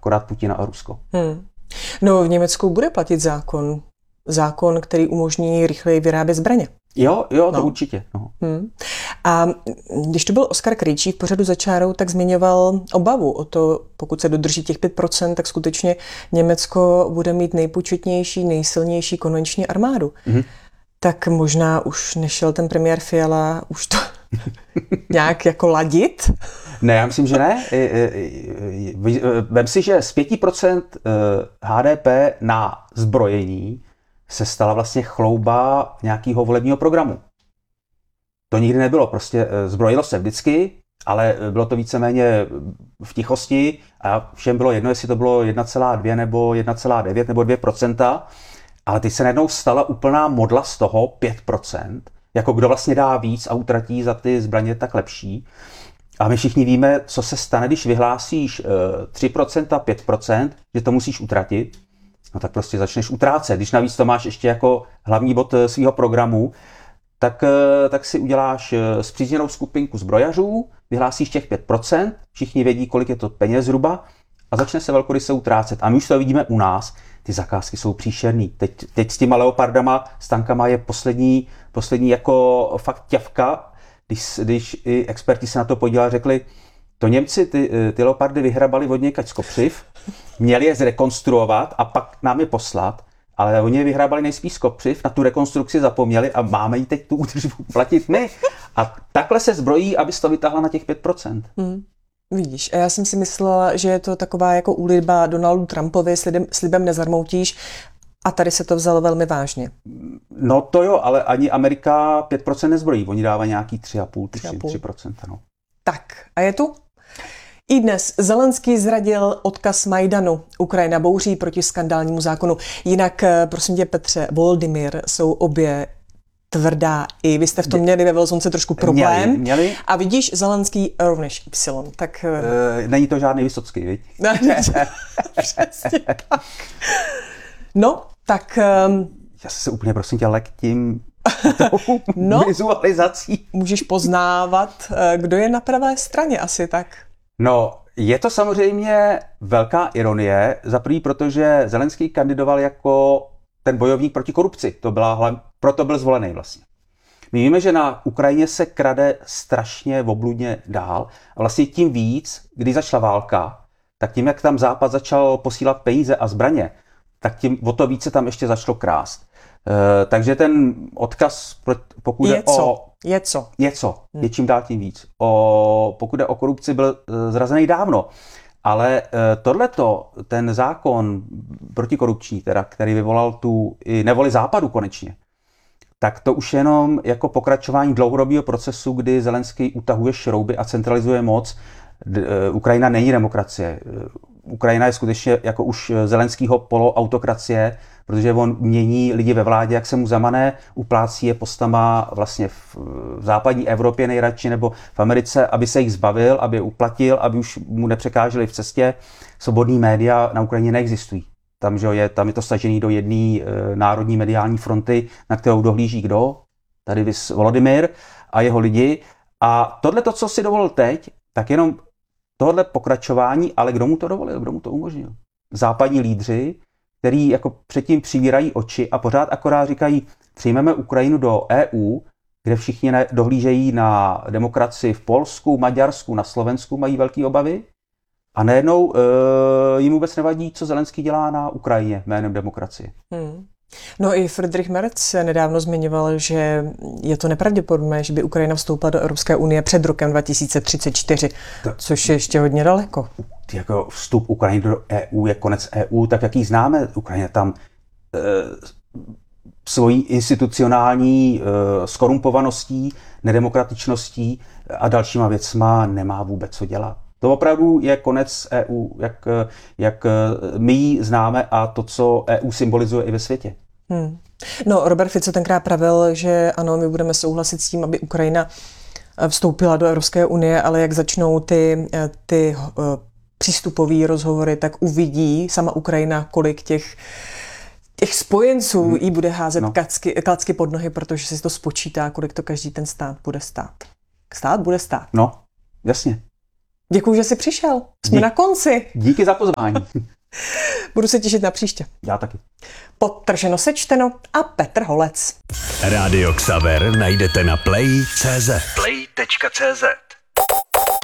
akorát Putina a Rusko. No, v Německu bude platit zákon, který umožní rychleji vyrábět zbraně. Jo, to určitě. No. A když to byl Oskar Krejčí v pořadu Za čárou, tak zmiňoval obavu o to, pokud se dodrží těch 5%, tak skutečně Německo bude mít nejpočetnější, nejsilnější konvenční armádu. Tak možná už nešel ten premiér Fiala už to nějak jako ladit? Ne, já myslím, že ne. Vem si, že z 5% HDP na zbrojení se stala vlastně chlouba nějakého volebního programu. To nikdy nebylo, prostě zbrojilo se vždycky, ale bylo to víceméně v tichosti a všem bylo jedno, jestli to bylo 1,2 nebo 1,9 nebo 2%, ale teď se najednou stala úplná modla z toho 5%, jako kdo vlastně dá víc a utratí za ty zbraně, tak lepší. A my všichni víme, co se stane, když vyhlásíš 3% a 5%, že to musíš utratit, no tak prostě začneš utrácet. Když navíc to máš ještě jako hlavní bod svého programu, tak si uděláš spřízněnou skupinku zbrojařů, vyhlásíš těch 5%, všichni vědí, kolik je to peněz zhruba a začne se velkoryse utrácet. A my už to vidíme u nás, ty zakázky jsou příšerný. Teď s těma leopardama, s tankama je poslední jako fakt ťavka, když i experti se na to podívali, řekli, to Němci ty leopardy vyhrabali od někač z Kopřiv, měli je zrekonstruovat a pak nám je poslat, ale oni je vyhrabali nejspíš z Kopřiv, na tu rekonstrukci zapomněli a máme jí teď tu údržbu platit my. A takhle se zbrojí, aby to vytáhla na těch 5%. Vidíš, a já jsem si myslela, že je to taková jako úlitba Donaldu Trumpovi, slibem nezarmoutíš, a tady se to vzalo velmi vážně. No to jo, ale ani Amerika 5% nezbrojí, oni dávají nějaký 3,5%. No. Tak, a je tu? I dnes Zelenský zradil odkaz Majdanu. Ukrajina bouří proti skandálnímu zákonu. Jinak, prosím tě, Petře, Volodymyr jsou obě tvrdá i. Vy jste v tom měli ve Velzonce trošku problém. Měli. A vidíš, Zelenský rovněž Y. Tak... Není to žádný Vysocký, viď? Přesně tak. No, tak... Já se úplně, prosím tě, lektím vizualizací. Můžeš poznávat, kdo je na pravé straně asi tak. No, je to samozřejmě velká ironie, za první, protože Zelenský kandidoval jako ten bojovník proti korupci. Proto byl zvolený vlastně. My víme, že na Ukrajině se krade strašně obludně dál a vlastně tím víc, když začala válka, tak tím, jak tam Západ začal posílat peníze a zbraně, tak tím o to více tam ještě začalo krást. Takže ten odkaz, pokud je čím dál tím víc. Pokud jde o korupci, byl zrazený dávno. Ale ten zákon protikorupční, který vyvolal tu i nevoli Západu konečně, tak to už jenom jako pokračování dlouhodobého procesu, kdy Zelenský utahuje šrouby a centralizuje moc. Ukrajina není demokracie. Ukrajina je skutečně jako už Zelenskýho poloautokracie, protože on mění lidi ve vládě, jak se mu zamane, uplácí je postama vlastně v západní Evropě nejradši nebo v Americe, aby se jich zbavil, aby je uplatil, aby už mu nepřekáželi v cestě. Svobodný média na Ukrajině neexistují. Tam je to stažený do jedné národní mediální fronty, na kterou dohlíží kdo? Tady Volodymyr a jeho lidi. A tohle, co si dovolil teď, tak jenom tohle pokračování, ale kdo mu to dovolil, kdo mu to umožnil? Západní lídři, který jako předtím přivírají oči a pořád akorát říkají, přijmeme Ukrajinu do EU, kde všichni dohlížejí na demokracii v Polsku, Maďarsku, na Slovensku, mají velké obavy. A najednou jim vůbec nevadí, co Zelenský dělá na Ukrajině jménem demokracie. No i Friedrich Merz nedávno zmiňoval, že je to nepravděpodobné, že by Ukrajina vstoupila do Evropské unie před rokem 2034, což je ještě hodně daleko. Jako vstup Ukrajiny do EU je konec EU, tak jak ji známe. Ukrajina tam svojí institucionální skorumpovaností, nedemokratičností a dalšíma věcma nemá vůbec co dělat. To opravdu je konec EU, jak my ji známe a to, co EU symbolizuje i ve světě. No, Robert Fico tenkrát pravil, že ano, my budeme souhlasit s tím, aby Ukrajina vstoupila do Evropské unie, ale jak začnou ty přístupové rozhovory, tak uvidí sama Ukrajina, kolik těch spojenců jí bude házet klacky pod nohy, protože si to spočítá, kolik to každý ten stát bude stát. Stát bude stát. No, jasně. Děkuji, že jsi přišel. Jsme na konci. Díky za pozvání. Budu se těšit na příště. Já taky. Podtrženo sečteno a Petr Holec. Rádio Xaver najdete na play.cz.